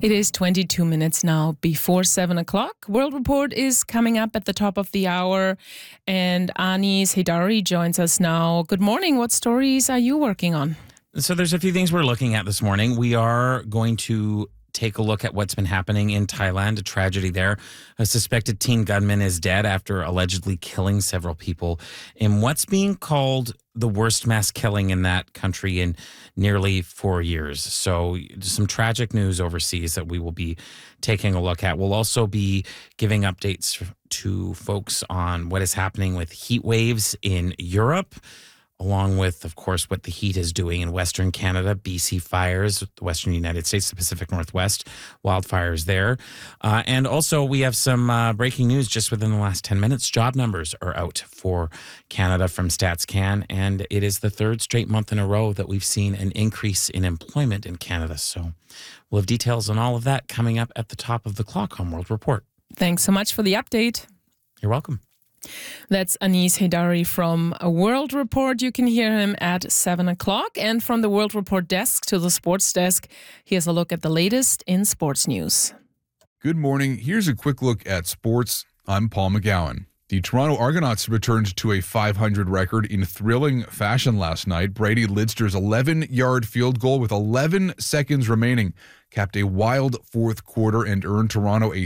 It is 22 minutes now before 7 o'clock. World Report is coming up at the top of the hour, and Anis Heydari joins us now. Good morning. What stories are you working on? So there's a few things we're looking at this morning. We are going to take a look at what's been happening in Thailand, a tragedy there. A suspected teen gunman is dead after allegedly killing several people in what's being called the worst mass killing in that country in nearly 4 years. So some tragic news overseas that we will be taking a look at. We'll also be giving updates to folks on what is happening with heat waves in Europe, along with, of course, what the heat is doing in Western Canada, BC fires, the Western United States, the Pacific Northwest, wildfires there. And also we have some breaking news just within the last 10 minutes. Job numbers are out for Canada from StatsCan, and it is the third straight month in a row that we've seen an increase in employment in Canada. So we'll have details on all of that coming up at the top of the clock on World Report. Thanks so much for the update. You're welcome. That's Anis Heydari from a World Report. You can hear him at 7 o'clock. And from the World Report desk to the sports desk, here's a look at the latest in sports news. Good morning. Here's a quick look at sports. I'm Paul McGowan. The Toronto Argonauts returned to a .500 record in thrilling fashion last night. Brady Lidster's 11-yard field goal with 11 seconds remaining capped a wild fourth quarter and earned Toronto a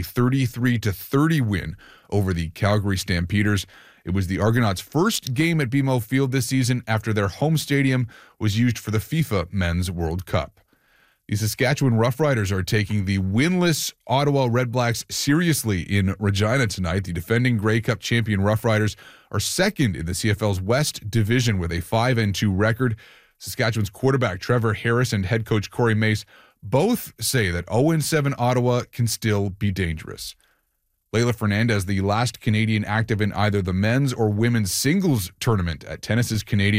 33-30 win over the Calgary Stampeders. It was the Argonauts' first game at BMO Field this season after their home stadium was used for the FIFA Men's World Cup. The Saskatchewan Roughriders are taking the winless Ottawa Redblacks seriously in Regina tonight. The defending Grey Cup champion Roughriders are second in the CFL's West Division with a 5-2 record. Saskatchewan's quarterback Trevor Harris and head coach Corey Mace both say that 0-7 Ottawa can still be dangerous. Leylah Fernandez, the last Canadian active in either the men's or women's singles tournament at tennis's Canadian